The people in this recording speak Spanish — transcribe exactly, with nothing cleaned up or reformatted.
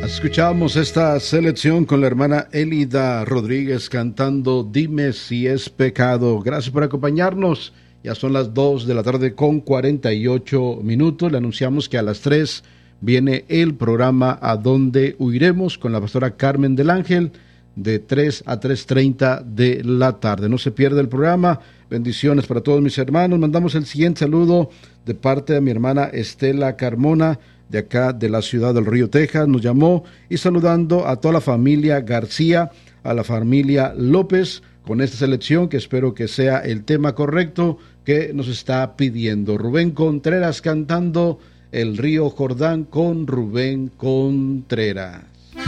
Escuchamos esta selección con la hermana Elida Rodríguez cantando Dime si es pecado. Gracias por acompañarnos. Ya son las dos de la tarde con cuarenta y ocho minutos. Le anunciamos que a las tres viene el programa A Dónde Huiremos con la pastora Carmen del Ángel de tres a tres treinta de la tarde. No se pierda el programa. Bendiciones para todos mis hermanos. Mandamos el siguiente saludo de parte de mi hermana Estela Carmona, de acá de la ciudad del Río, Texas. Nos llamó y saludando a toda la familia García, a la familia López, con esta selección que espero que sea el tema correcto que nos está pidiendo. Rubén Contreras cantando El Río Jordán con Rubén Contreras.